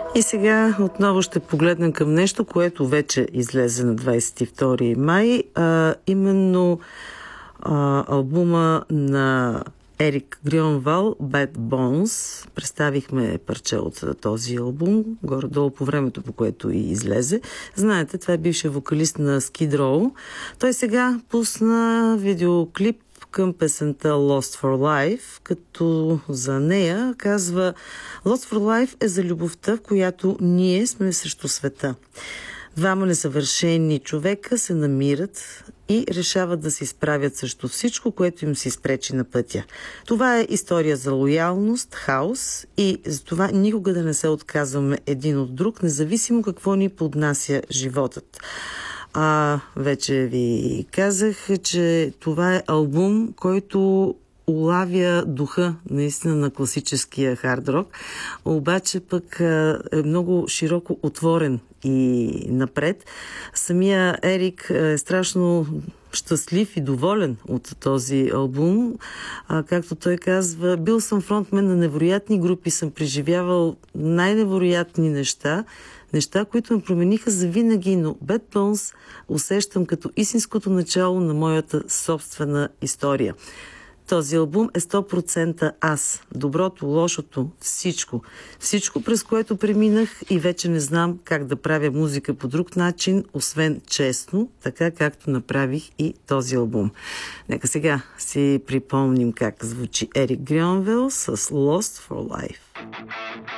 И сега отново ще погледнем към нещо, което вече излезе на 22 май, именно албума на Ерик Грьонвал Bad Bones. Представихме парче от този албум, горе-долу по времето, по което и излезе. Знаете, това е бившия вокалист на Skid Row. Той сега пусна видеоклип към песента Lost for Life, като за нея казва: Lost for Life е за любовта, в която ние сме срещу света. Двама несъвършени човека се намират и решават да се изправят срещу всичко, което им се изпречи на пътя. Това е история за лоялност, хаос и за това никога да не се отказваме един от друг, независимо какво ни поднася животът. Вече ви казах, че това е албум, който улавя духа наистина на класическия хард-рок, обаче пък е много широко отворен и напред. Самия Ерик е страшно щастлив и доволен от този албум. Както той казва, бил съм фронтмен на невероятни групи, съм преживявал най-невероятни неща, които ме промениха завинаги, но Bad Bones усещам като истинското начало на моята собствена история. Този албум е 100% аз. Доброто, лошото, всичко. Всичко, през което преминах и вече не знам как да правя музика по друг начин, освен честно, така както направих и този албум. Нека сега си припомним как звучи Ерик Грьонвал с Lost for Life.